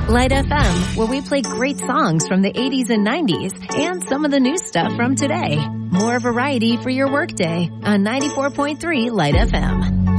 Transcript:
Light FM, where we play great songs from the 80s and 90s and some of the new stuff from today. More variety for your workday on 94.3 Light FM.